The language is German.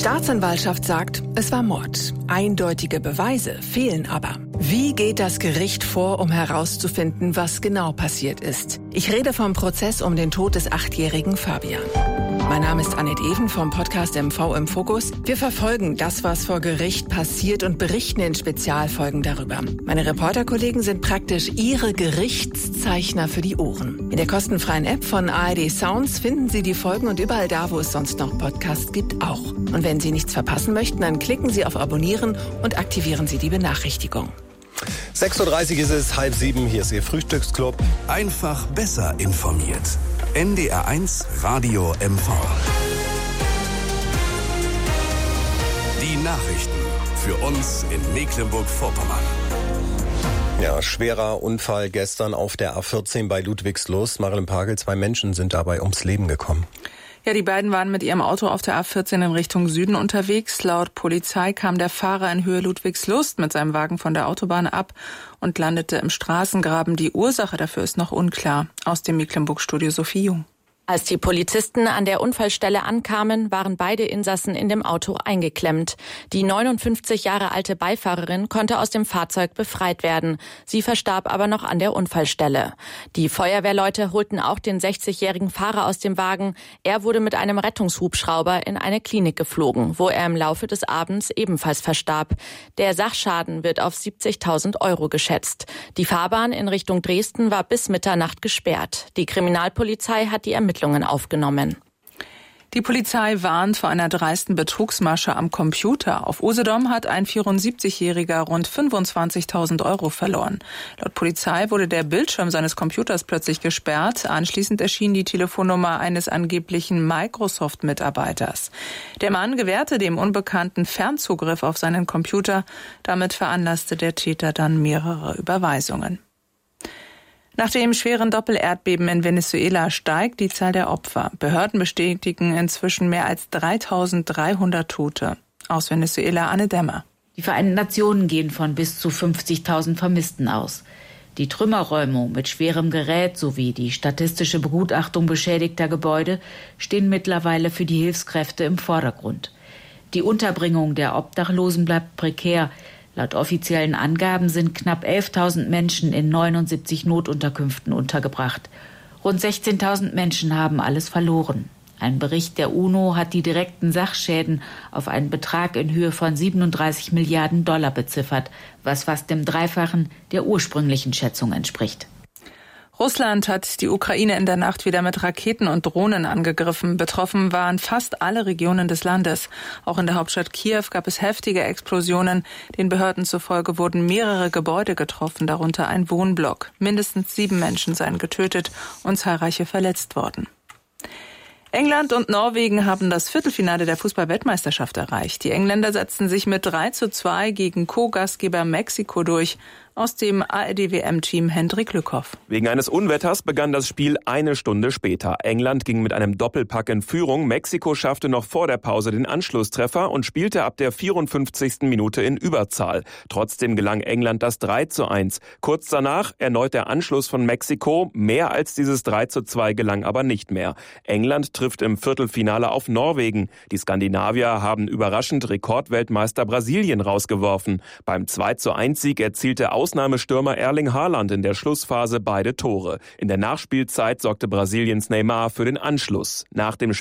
Staatsanwaltschaft sagt, es war Mord. Eindeutige Beweise fehlen aber. Wie geht das Gericht vor, um herauszufinden, was genau passiert ist? Ich rede vom Prozess um den Tod des 8-jährigen Fabian. Mein Name ist Annette Even vom Podcast MV im Fokus. Wir verfolgen das, was vor Gericht passiert und berichten in Spezialfolgen darüber. Meine Reporterkollegen sind praktisch Ihre Gerichtszeichner für die Ohren. In der kostenfreien App von ARD Sounds finden Sie die Folgen und überall da, wo es sonst noch Podcasts gibt, auch. Und wenn Sie nichts verpassen möchten, dann klicken Sie auf Abonnieren und aktivieren Sie die Benachrichtigung. 6.30 Uhr ist es, 6:30, hier ist Ihr Frühstücksclub. Einfach besser informiert. NDR1 Radio MV. Die Nachrichten für uns in Mecklenburg-Vorpommern. Ja, schwerer Unfall gestern auf der A14 bei Ludwigslust. Marilyn Pagel, 2 Menschen sind dabei ums Leben gekommen. Ja, die beiden waren mit ihrem Auto auf der A14 in Richtung Süden unterwegs. Laut Polizei kam der Fahrer in Höhe Ludwigslust mit seinem Wagen von der Autobahn ab und landete im Straßengraben. Die Ursache dafür ist noch unklar. Aus dem Mecklenburg-Studio Sophie Jung. Als die Polizisten an der Unfallstelle ankamen, waren beide Insassen in dem Auto eingeklemmt. Die 59 Jahre alte Beifahrerin konnte aus dem Fahrzeug befreit werden. Sie verstarb aber noch an der Unfallstelle. Die Feuerwehrleute holten auch den 60-jährigen Fahrer aus dem Wagen. Er wurde mit einem Rettungshubschrauber in eine Klinik geflogen, wo er im Laufe des Abends ebenfalls verstarb. Der Sachschaden wird auf 70.000 € geschätzt. Die Fahrbahn in Richtung Dresden war bis Mitternacht gesperrt. Die Kriminalpolizei hat die Ermittlungen aufgenommen. Die Polizei warnt vor einer dreisten Betrugsmasche am Computer. Auf Usedom hat ein 74-Jähriger rund 25.000 € verloren. Laut Polizei wurde der Bildschirm seines Computers plötzlich gesperrt. Anschließend erschien die Telefonnummer eines angeblichen Microsoft-Mitarbeiters. Der Mann gewährte dem Unbekannten Fernzugriff auf seinen Computer. Damit veranlasste der Täter dann mehrere Überweisungen. Nach dem schweren Doppelerdbeben in Venezuela steigt die Zahl der Opfer. Behörden bestätigen inzwischen mehr als 3.300 Tote. Aus Venezuela Anne Dämmer. Die Vereinten Nationen gehen von bis zu 50.000 Vermissten aus. Die Trümmerräumung mit schwerem Gerät sowie die statistische Begutachtung beschädigter Gebäude stehen mittlerweile für die Hilfskräfte im Vordergrund. Die Unterbringung der Obdachlosen bleibt prekär. Laut offiziellen Angaben sind knapp 11.000 Menschen in 79 Notunterkünften untergebracht. Rund 16.000 Menschen haben alles verloren. Ein Bericht der UNO hat die direkten Sachschäden auf einen Betrag in Höhe von 37 Milliarden $ beziffert, was fast dem Dreifachen der ursprünglichen Schätzung entspricht. Russland hat die Ukraine in der Nacht wieder mit Raketen und Drohnen angegriffen. Betroffen waren fast alle Regionen des Landes. Auch in der Hauptstadt Kiew gab es heftige Explosionen. Den Behörden zufolge wurden mehrere Gebäude getroffen, darunter ein Wohnblock. Mindestens 7 Menschen seien getötet und zahlreiche verletzt worden. England und Norwegen haben das Viertelfinale der Fußball-Weltmeisterschaft erreicht. Die Engländer setzten sich mit 3:2 gegen Co-Gastgeber Mexiko durch. Aus dem ARD-WM-Team Hendrik Lückhoff. Wegen eines Unwetters begann das Spiel eine Stunde später. England ging mit einem Doppelpack in Führung. Mexiko schaffte noch vor der Pause den Anschlusstreffer und spielte ab der 54. Minute in Überzahl. Trotzdem gelang England das 3:1. Kurz danach erneut der Anschluss von Mexiko. Mehr als dieses 3:2 gelang aber nicht mehr. England trifft im Viertelfinale auf Norwegen. Die Skandinavier haben überraschend Rekordweltmeister Brasilien rausgeworfen. Beim 2:1-Sieg erzielte Ausnahmestürmer Erling Haaland in der Schlussphase beide Tore. In der Nachspielzeit sorgte Brasiliens Neymar für den Anschluss. Nach dem